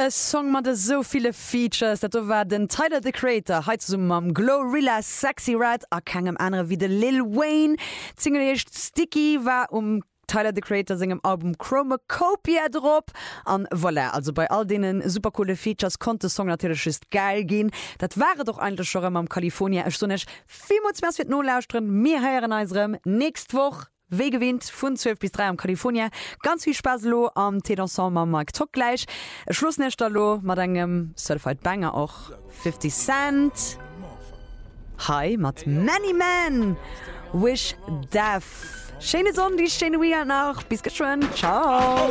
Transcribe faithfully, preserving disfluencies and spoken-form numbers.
E Song mat so viele Features, dat war den Tyler the Creator heit zum am Glorilla Sexy Red a kegem andere wie de Lil Wayne. Zingelecht Sticky war um Tyler the Creator singem Album Chromacopia drop an voilà, also bei all denen supercoole Features konnte Song natürlich ist geil gehen. Dat war doch eigentlich schon am California so nicht viel no lausren mir heieren eiserem nächst woch. We gewinnt vun zwölf bis drei am California. Ganz viel Spaslo am Tedansemble Mark Tock gleich. Schlussnechterlo mat engem Certified Banger auch fifty Cent. Hi, mat Many Men. Wish Death. Schöne Sonne, die schöne Weekend noch. Bis geschwind. Ciao.